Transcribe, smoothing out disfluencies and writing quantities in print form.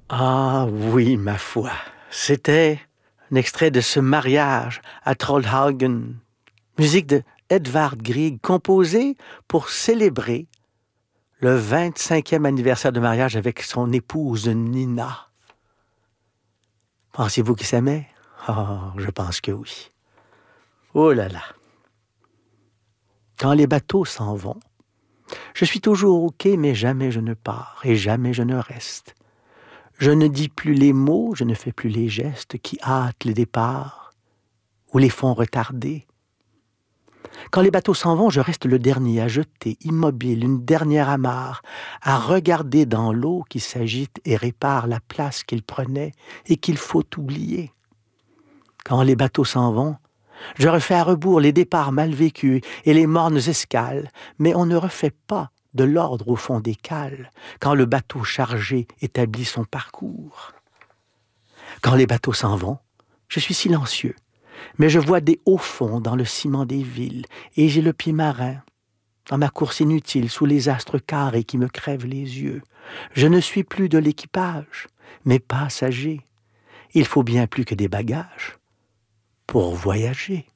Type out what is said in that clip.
Ah oui, ma foi. C'était un extrait de ce mariage à Trollhaugen. Musique de Edvard Grieg, composée pour célébrer le 25e anniversaire de mariage avec son épouse Nina. Pensez-vous qu'ils s'aimaient? Ah, je pense que oui. Oh là là. Quand les bateaux s'en vont, je suis toujours au quai, mais jamais je ne pars et jamais je ne reste. Je ne dis plus les mots, je ne fais plus les gestes qui hâtent les départs ou les font retarder. Quand les bateaux s'en vont, je reste le dernier à jeter, immobile, une dernière amarre, à regarder dans l'eau qui s'agite et répare la place qu'il prenait et qu'il faut oublier. Quand les bateaux s'en vont, je refais à rebours les départs mal vécus et les mornes escales, mais on ne refait pas de l'ordre au fond des cales quand le bateau chargé établit son parcours. Quand les bateaux s'en vont, je suis silencieux, mais je vois des hauts fonds dans le ciment des villes et j'ai le pied marin dans ma course inutile sous les astres carrés qui me crèvent les yeux. Je ne suis plus de l'équipage, mais passager. Il faut bien plus que des bagages pour voyager.